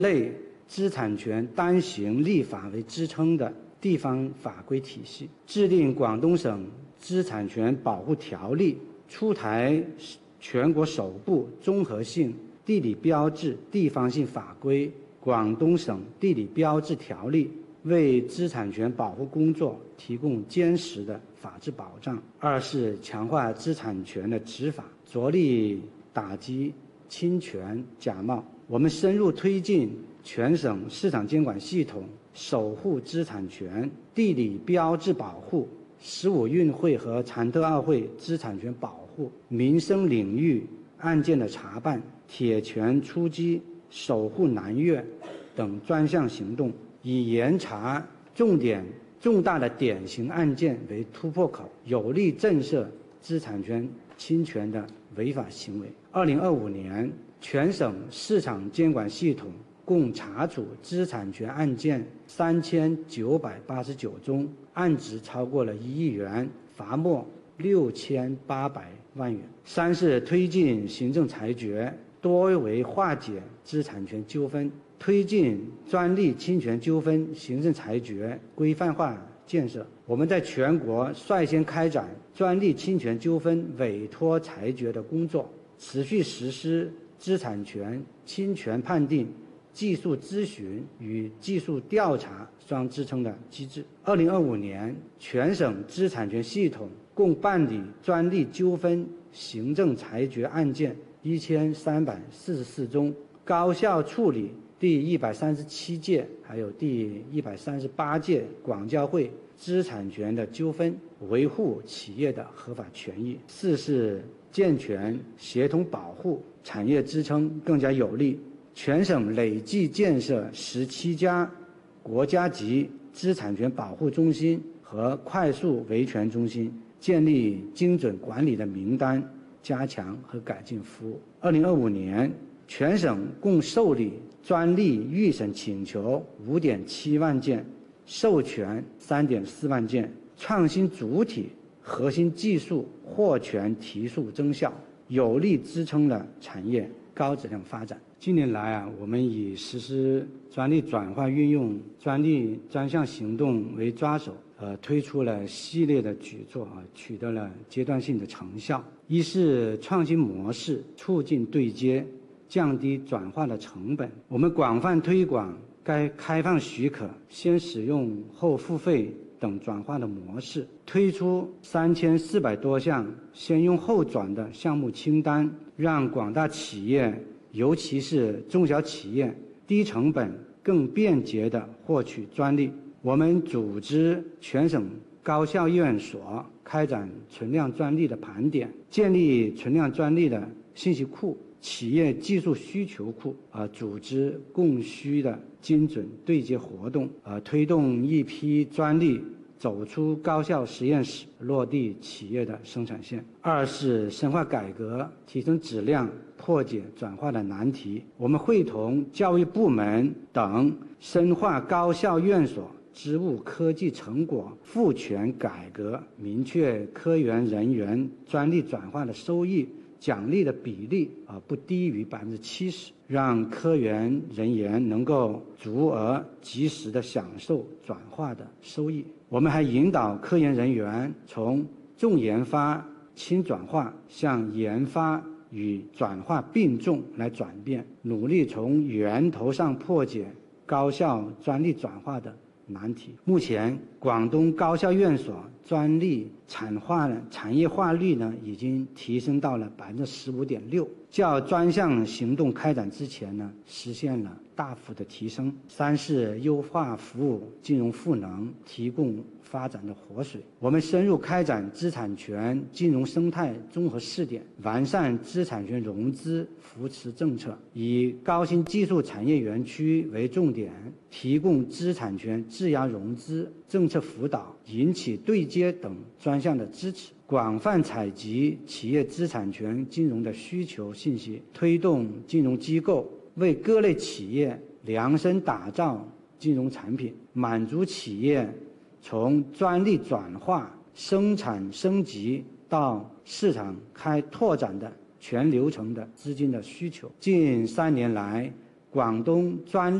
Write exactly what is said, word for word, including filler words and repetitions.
类知识产权单行立法为支撑的地方法规体系，制定广东省知识产权保护条例，出台全国首部综合性地理标志地方性法规《广东省地理标志条例》，为知识产权保护工作提供坚实的法治保障。二是强化知识产权的执法，着力打击侵权假冒。我们深入推进全省市场监管系统守护知识产权、地理标志保护、十五运会和产特奥会知识产权保护、民生领域案件的查办、铁拳出击、守护南粤等专项行动，以严查重点重大的典型案件为突破口，有力震慑知识产权侵权的违法行为。二零二五年，全省市场监管系统共查处知识产权案件三千九百八十九宗，案值超过了一亿元，罚没六千八百万元。三是推进行政裁决多维化解知识产权纠纷，推进专利侵权纠纷行政裁决规范化建设。我们在全国率先开展专利侵权纠纷委托裁决的工作，持续实施知识产权侵权判定、技术咨询与技术调查双支撑的机制。二零二五年，全省知识产权系统共办理专利纠纷行政裁决案件一千三百四十四宗，高效处理第一百三十七届还有第一百三十八届广交会知识产权的纠纷，维护企业的合法权益。四是健全协同保护，产业支撑更加有力。全省累计建设十七家国家级知识产权保护中心和快速维权中心，建立精准管理的名单，加强和改进服务。二零二五年，全省共受理专利预审请求五点七万件，授权三点四万件，创新主体核心技术获权提速增效，有力支撑了产业高质量发展。近年来啊，我们以实施专利转化运用、专利专项行动为抓手，呃，推出了系列的举措啊，取得了阶段性的成效。一是创新模式，促进对接，降低转化的成本。我们广泛推广该开放许可、先使用后付费等转化的模式，推出三千四百多项先用后转的项目清单，让广大企业，尤其是中小企业，低成本、更便捷地获取专利。我们组织全省高校院所开展存量专利的盘点，建立存量专利的信息库、企业技术需求库，啊，组织供需的精准对接活动，啊，推动一批专利走出高校实验室，落地企业的生产线。二是深化改革，提升质量，破解转化的难题。我们会同教育部门等深化高校院所职务科技成果赋权改革，明确科研人员专利转化的收益奖励的比例啊不低于百分之七十，让科研人员能够足额及时的享受转化的收益。我们还引导科研人员从重研发、轻转化向研发与转化并重来转变，努力从源头上破解高校专利转化的难题。目前，广东高校院所专利产化产业化率呢，已经提升到了百分之十五点六，较专项行动开展之前呢，实现了大幅的提升。三是优化服务金融赋能，提供发展的活水。我们深入开展知识产权金融生态综合试点，完善知识产权融资扶持政策，以高新技术产业园区为重点，提供知识产权质押融资、政策辅导、引起对接等专项的支持，广泛采集企业知识产权金融的需求信息，推动金融机构为各类企业量身打造金融产品，满足企业从专利转化、生产升级到市场开拓展的全流程的资金的需求。近三年来， 廣東專